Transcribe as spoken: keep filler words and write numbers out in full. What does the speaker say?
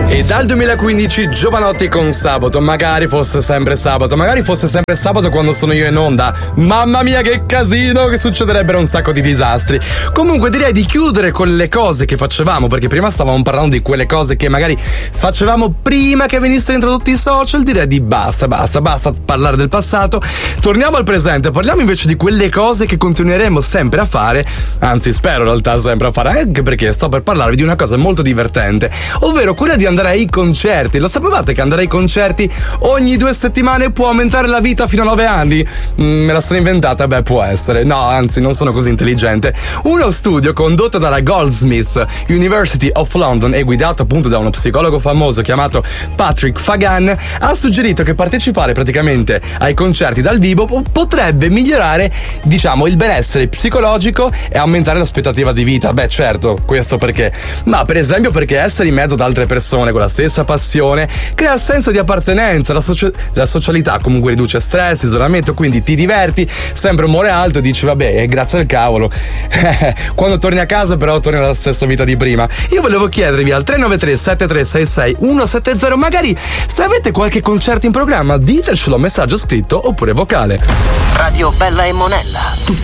E dal duemilaquindici Giovanotti con Sabato, magari fosse sempre sabato, magari fosse sempre sabato quando sono io in onda. Mamma mia che casino, che succederebbero un sacco di disastri. Comunque direi di chiudere con le cose che facevamo, perché prima stavamo parlando di quelle cose che magari facevamo prima che venissero introdotti i social. Direi di basta, basta, basta parlare del passato. Torniamo al presente, parliamo invece di quelle cose che continueremo sempre a fare, anzi spero in realtà sempre a fare, anche perché sto per parlarvi di una cosa molto divertente, ovvero quella di andare ai concerti. Lo sapevate che andare ai concerti ogni due settimane può aumentare la vita fino a nove anni? Mm, me la sono inventata? Beh, può essere. No, anzi, non sono così intelligente. Uno studio condotto dalla Goldsmith University of London e guidato appunto da uno psicologo famoso chiamato Patrick Fagan ha suggerito che partecipare praticamente ai concerti dal vivo po- potrebbe migliorare, diciamo, il benessere psicologico e aumentare l'aspettativa di vita. Beh, certo, questo perché? Ma per esempio perché essere in mezzo ad altre persone con la stessa passione crea senso di appartenenza, la, socia- la socialità comunque riduce stress, isolamento, quindi ti diverti, sempre umore alto e dici vabbè, è grazie al cavolo. Quando torni a casa però torni alla stessa vita di prima. Io volevo chiedervi al tre nove tre sette tre sei sei uno sette zero magari se avete qualche concerto in programma, ditecelo, messaggio scritto oppure vocale. Radio Bella e Monella.